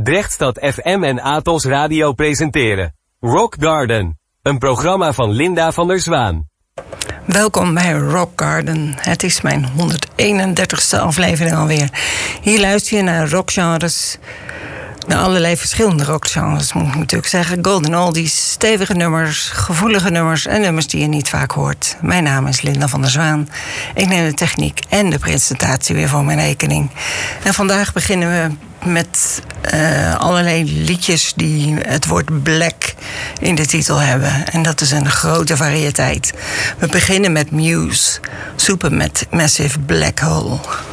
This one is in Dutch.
Drechtstad FM en Atos Radio presenteren Rock Garden, een programma van Linda van der Zwaan. Welkom bij Rock Garden. Het is mijn 131ste aflevering alweer. Hier luister je naar rockgenres. Naar allerlei verschillende rockgenres, moet ik natuurlijk zeggen. Golden oldies, stevige nummers, gevoelige nummers en nummers die je niet vaak hoort. Mijn naam is Linda van der Zwaan. Ik neem de techniek en de presentatie weer voor mijn rekening. En vandaag beginnen we met allerlei liedjes die het woord black in de titel hebben. En dat is een grote variëteit. We beginnen met Muse, Supermassive Black Hole.